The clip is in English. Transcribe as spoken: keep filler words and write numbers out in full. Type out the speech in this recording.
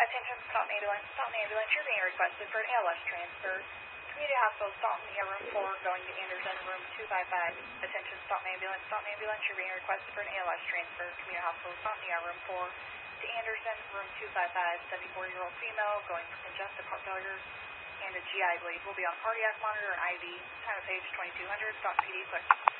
Attention, Staunton Ambulance. Staunton Ambulance, you're being requested for an A L S transfer. Community Hospital, Staunton, near room four, going to Anderson, room two five five. Attention, Staunton Ambulance. Staunton Ambulance, you're being requested for an A L S transfer. Community Hospital, Staunton, near room four, to Anderson, room two five five. seventy-four-year-old female, going for congestive heart failure and a G I bleed. Will be on cardiac monitor and I V. Time of page twenty-two hundred. Staunton P D, clear.